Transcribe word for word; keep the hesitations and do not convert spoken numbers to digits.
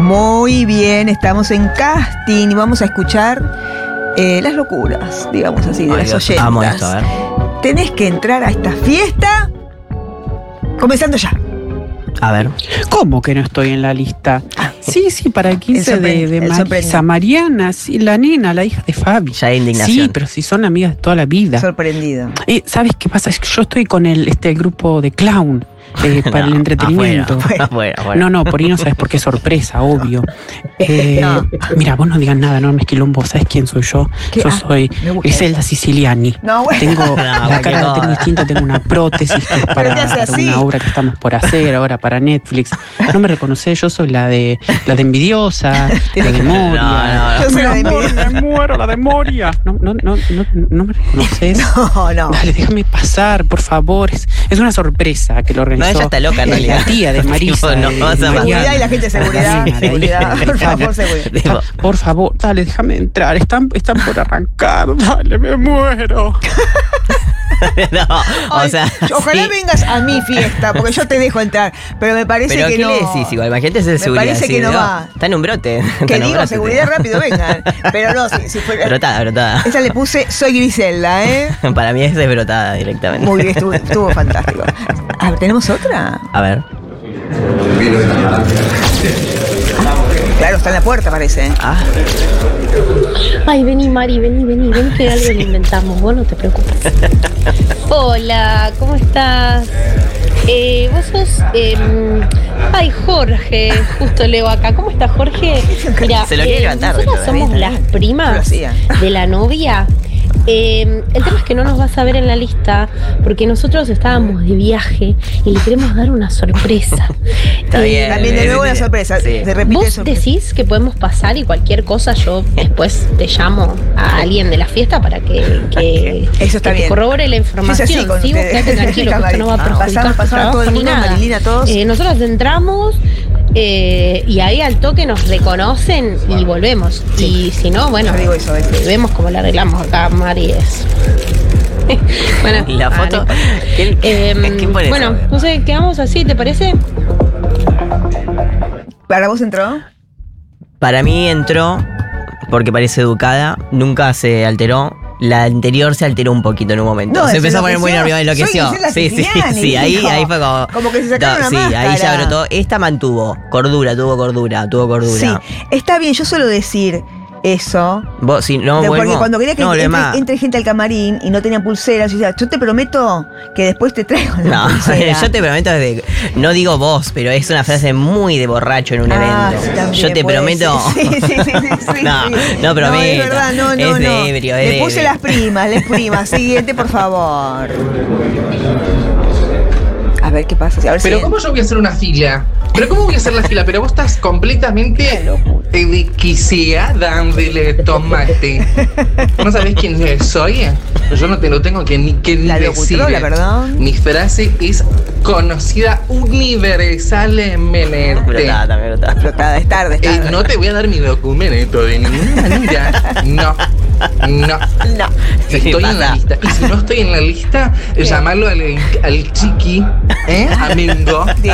Muy bien, estamos en casting y vamos a escuchar eh, las locuras, digamos así, de Ay, las Dios, oyentas. amo esto, a ver. Tenés que entrar a esta fiesta comenzando ya. A ver. ¿Cómo que no estoy en la lista? Sí, sí, para el quince El sorpre- de, de el Marisa. sorprendido. Mariana, sí, la nena, la hija de Fabi. Ya hay indignación. Sí, pero si son amigas de toda la vida. Sorprendido. Eh, ¿Sabes qué pasa? Es que yo estoy con el, este, el grupo de clown eh, para No, el entretenimiento. afuera, afuera, afuera. No, no, por ahí no sabes por qué es sorpresa, obvio. Eh, No. Mira, vos no digas nada, no me quilombo. ¿Sabes quién soy yo? ¿Qué? Yo Ah, soy me gusta Griselda Siciliani. No, bueno. Tengo No, la cualquier cara la tengo cosa. distinta, tengo una prótesis que es para, te hace para así. una obra que estamos por hacer ahora para Netflix. No me reconocés, yo soy la de la de envidiosa, la de Moria. No, no, Yo soy la de Mi amor, Moria. me muero, la de Moria. No, no, no, no, no me reconoces. No, no. Dale, déjame pasar, por favor. Es, es una sorpresa que lo organizó. No, ella está loca, en eh, realidad. La tía de Marisa. Tipo, no, de- vas de a Mariana. Seguridad y la gente de seguridad. La nena, la Seguridad, hija de por favor, Fabi. seguridad. Tipo, Por favor, dale, déjame entrar. Están, están por arrancar. Dale, me muero. no, o Ay, sea. ojalá sí. vengas a mi fiesta, porque yo te dejo entrar. Pero me parece Pero que ¿qué no. le decís igual? Imagínate ser Me seguridad. parece sí, que no digo, va. Está en un brote. está Que en un digo, brote, seguridad te- rápido, vengan. Pero no, si, si fuera. Brotada, brotada. Esa le puse Soy Griselda, ¿eh? Para mí esa es brotada directamente. Muy bien, estuvo, estuvo fantástico. A ver, ¿tenemos otra? A ver. Claro, está en la puerta, parece. Ah, Ay, vení, Mari, vení, vení, vení, que algo lo inventamos, vos no te preocupes. Hola, ¿cómo estás? Eh, vos sos... eh, ay, Jorge, justo leo acá. ¿Cómo estás, Jorge? Mira, Se lo quiere levantar, nosotras Beto, somos ¿viste? las Yo lo primas hacía. de la novia. Eh, el tema es que no nos vas a ver en la lista porque nosotros estábamos de viaje y le queremos dar una sorpresa. Está bien. También de eh, nuevo eh, una sorpresa. sí. Se repite ¿Vos eso. decís que podemos pasar y cualquier cosa yo después te llamo a alguien de la fiesta para que, que, Eso está que te bien. corrobore la Sí, información? es así con ¿Sí? Vos ustedes. quedate tranquilo, que esto no va a Ah, perjudicar pasamos- tu pasamos a todo el trabajo ni mundo, nada. Marilina, todos. Eh, nosotros entramos eh, y ahí al toque nos reconocen y volvemos. Y si no, bueno, Yo digo eso, ¿ves? vemos cómo la arreglamos acá, Mari. Es. Bueno, La ah, foto. no. ¿Quién, Em, ¿quién pone bueno, eso? no sé, quedamos así, ¿te parece? ¿Para vos entró? Para mí entró porque parece educada, nunca se alteró. La anterior se alteró un poquito en un momento. No, se se empezó a poner muy enloqueció. nerviosa, enloqueció. Soy Gisela Sí, sí, Siciliani, sí, ahí, dijo. ahí fue como. Como que se sacaron una sí, ahí ya máscara. brotó. Esta mantuvo cordura, tuvo cordura, tuvo cordura. Sí. Está bien, yo suelo decir eso. Vos, si no De- vuelvo, porque cuando quería que no entre, volvé más. entre gente al camarín y no tenía pulseras, yo decía, yo te prometo que después te traigo la No, pulsera. yo te prometo desde, no digo vos, pero es una frase muy de borracho en un Ah, evento. sí, también yo te puede prometo. ser. Sí, sí, sí, sí, sí, No, sí. no prometo. No, es verdad, no, no, Es de no. ebrio, es Le de puse ebrio. las primas, las primas. Siguiente, por favor. A ver qué pasa. A ver Pero si... ¿cómo yo voy a hacer una fila? ¿Pero cómo voy a hacer la fila? Pero vos estás completamente desquiciada de tomate. ¿No sabés quién soy? Yo no te lo tengo que ni, que ni La decir. locutora, perdón. Mi frase es conocida universalmente. Brotada, también brotada. Explotada, es tarde, es Eh, tarde. no te voy a dar mi documento de ninguna manera. No. No. No. Sí, Estoy en la pasa. lista. Y si no estoy en la lista, llamarlo al, al chiqui, ¿eh? Amigo. Sí,